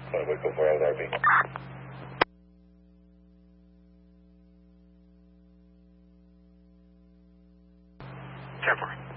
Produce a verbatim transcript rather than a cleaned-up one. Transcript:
one Whitco four L R B. ten four.